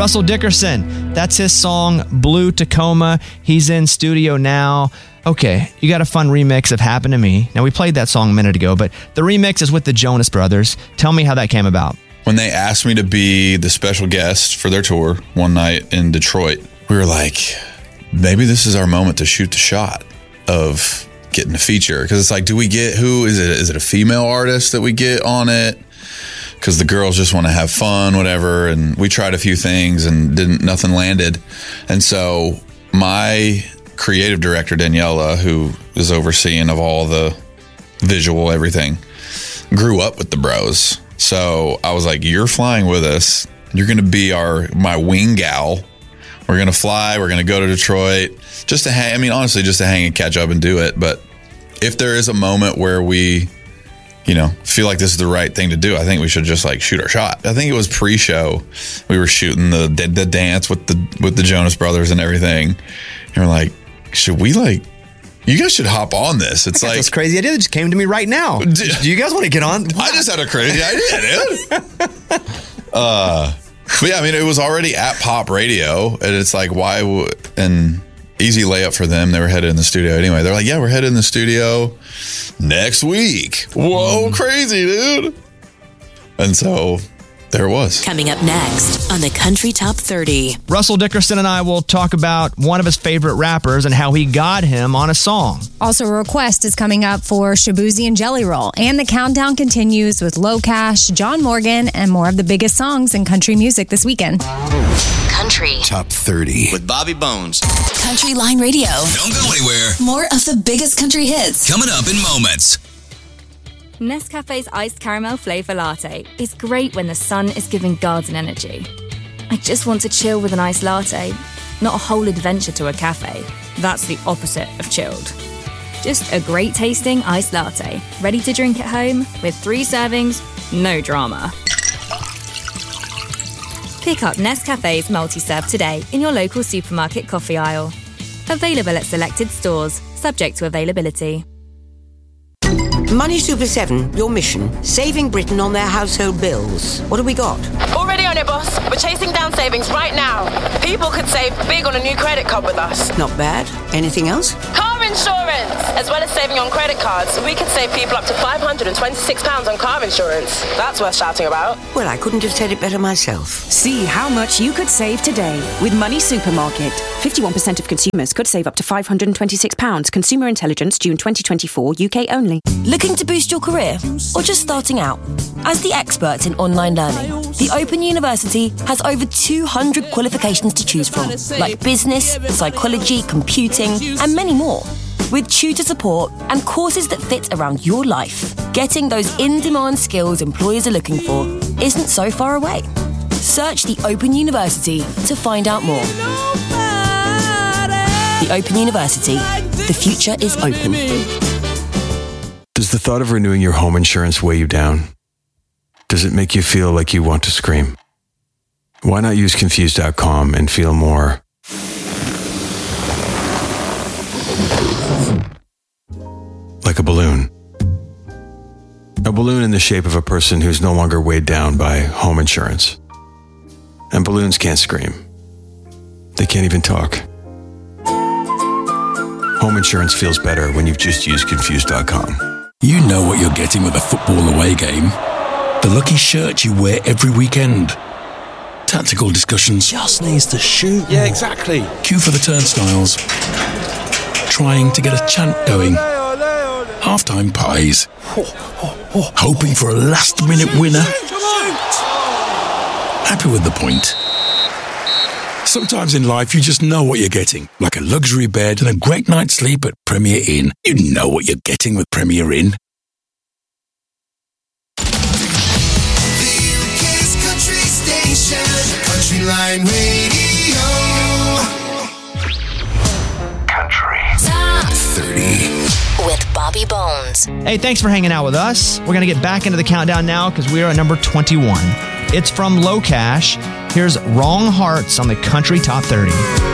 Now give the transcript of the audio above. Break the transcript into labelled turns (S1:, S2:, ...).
S1: Russell Dickerson, that's his song, Blue Tacoma. He's in studio now. Okay, you got a fun remix of Happen to Me. Now, we played that song a minute ago, but the remix is with the Jonas Brothers. Tell me how that came about.
S2: When they asked me to be the special guest for their tour one night in Detroit, we were like, maybe this is our moment to shoot the shot of getting a feature. Because it's like, do we get who? Is it a female artist that we get on it? Because the girls just want to have fun, whatever. And we tried a few things and nothing landed. And so my creative director, Daniela, who is overseeing of all the visual everything, grew up with the bros. So I was like, you're flying with us. You're going to be my wing gal. We're going to fly. We're going to go to Detroit just to hang. I mean, honestly, just to hang and catch up and do it. But if there is a moment where we, feel like this is the right thing to do, I think we should just shoot our shot. I think it was pre-show. We were shooting the dance with the Jonas Brothers and everything. And we're like, should we you guys should hop on this. It's
S1: this crazy idea that just came to me right now. Do you guys want to get on?
S2: I just had a crazy idea, dude. But yeah, I mean, it was already at pop radio, and it's like, and easy layup for them. They were headed in the studio anyway. They're like, yeah, we're headed in the studio next week. Whoa, crazy, dude. And so there it was.
S3: Coming up next on the Country Top 30.
S1: Russell Dickerson and I will talk about one of his favorite rappers and how he got him on a song.
S4: Also, a request is coming up for Shaboozey and Jelly Roll. And the countdown continues with Low Cash, John Morgan, and more of the biggest songs in country music this weekend.
S3: Country
S5: Top 30
S6: with Bobby Bones.
S3: Country Line Radio.
S5: Don't go anywhere.
S3: More of the biggest country hits
S5: coming up in moments.
S7: Nescafe's iced caramel flavor latte is great when the sun is giving garden energy. I just want to chill with an iced latte, not a whole adventure to a cafe. That's the opposite of chilled. Just a great tasting iced latte, ready to drink at home with 3 servings, no drama. Pick up Nescafe's multi-serve today in your local supermarket coffee aisle. Available at selected stores, subject to availability.
S8: Money Super 7, your mission, saving Britain on their household bills. What have we got?
S9: Already on it, boss. We're chasing down savings right now. People could save big on a new credit card with us.
S8: Not bad. Anything else?
S9: Car insurance! As well as saving on credit cards, we could save people up to £526 on car insurance. That's worth shouting about.
S8: Well, I couldn't have said it better myself.
S10: See how much you could save today with Money Supermarket. 51% of consumers could save up to £526. Consumer Intelligence, June 2024, UK only.
S3: Looking to boost your career or just starting out? As the experts in online learning, the Open University has over 200 qualifications to choose from, like business, psychology, computing, and many more. With tutor support and courses that fit around your life, getting those in-demand skills employers are looking for isn't so far away. Search the Open University to find out more. The Open University. The future is open.
S11: Does the thought of renewing your home insurance weigh you down? Does it make you feel like you want to scream? Why not use Confused.com and feel more like a balloon? A balloon in the shape of a person who's no longer weighed down by home insurance. And balloons can't scream. They can't even talk. Home insurance feels better when you've just used Confused.com.
S5: You know what you're getting with a football away game. The lucky shirt you wear every weekend. Tactical discussions.
S6: Just needs to shoot.
S5: Yeah, exactly. Queue for the turnstiles. Trying to get a chant going. Halftime pies. Hoping for a last-minute winner. Happy with the point. Sometimes in life, you just know what you're getting. Like a luxury bed and a great night's sleep at Premier Inn. You know what you're getting with Premier Inn.
S12: The UK's country station, Country Line Radio.
S5: Country
S3: Top
S5: 30
S3: with Bobby Bones.
S1: Hey, thanks for hanging out with us. We're going to get back into the countdown now because we are at number 21. It's from Low Cash. Here's Wrong Hearts on the Country Top 30.